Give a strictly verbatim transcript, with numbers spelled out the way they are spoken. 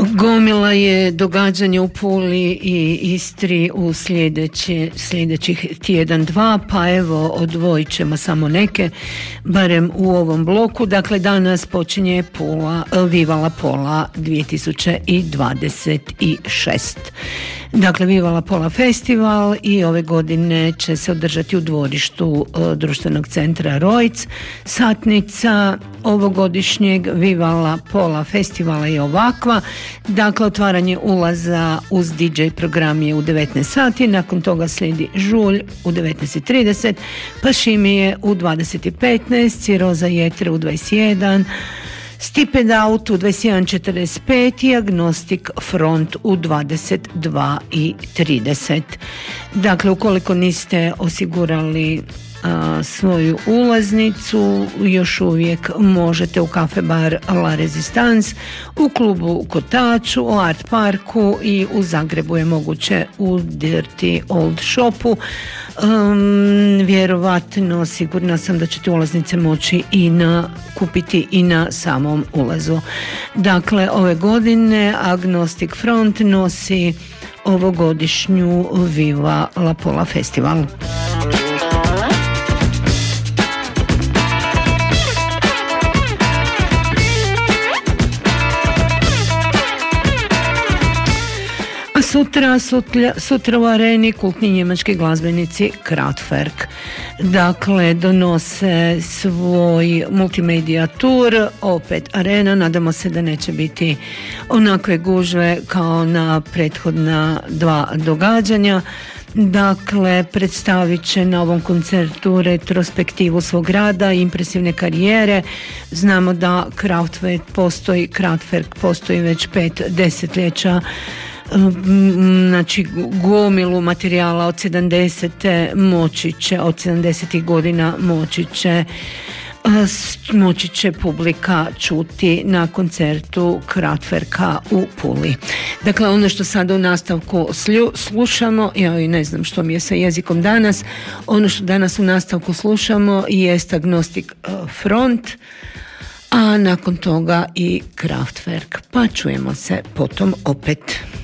Gomila je događanje u Puli i Istri u sljedeći, sljedećih tjedan dva, pa evo odvojit ćemo samo neke, barem u ovom bloku. Dakle, danas počinje Pula, Viva La Pola dvije tisuće dvadeset šest. Dakle, Viva La Pola festival i ove godine će se održati u dvorištu društvenog centra Rojc. Satnica ovogodišnjeg Viva La Pola festivala je ovakva. Dakle, otvaranje ulaza uz D J program je u devetnaest sati, nakon toga slijedi žulj u devetnaest trideset, Pašimije u dvadeset petnaest, Ciroza Jetre u dvadeset jedan, Stipend Out u dvadeset jedan četrdeset pet i Agnostik Front u dvadeset dva trideset. Dakle, ukoliko niste osigurali a, svoju ulaznicu, još uvijek možete u kafe bar La Resistance, u klubu u Kotaču, u Art Parku i u Zagrebu je moguće u Dirty Old Shopu. Um, vjerovatno, sigurna sam da ćete ulaznice moći i na, kupiti i na samom ulazu. Dakle, ove godine Agnostic Front nosi ovogodišnju Viva La Pola festival. Sutra, sutra, sutra u areni kultni njemački glazbenici Kraftwerk. Dakle, donose svoj multimedija tur, opet arena, nadamo se da neće biti onakve gužve kao na prethodna dva događanja. Dakle, predstavit će na ovom koncertu retrospektivu svog rada i impresivne karijere. Znamo da Kraftwerk postoji, Kraftwerk postoji već pet desetljeća, znači gomilu materijala od sedamdesete moći će, od sedamdesetih godina moći će moći će publika čuti na koncertu Kraftwerka u Puli. Dakle, ono što sada u nastavku slušamo, ja i ne znam što mi je sa jezikom danas, ono što danas u nastavku slušamo jest Agnostic Front, a nakon toga i Kraftwerk. Pa čujemo se potom opet.